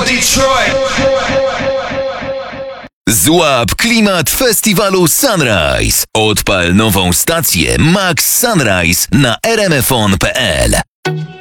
Detroit. Złap klimat festiwalu Sunrise. Odpal nową stację Max Sunrise na rmfon.pl.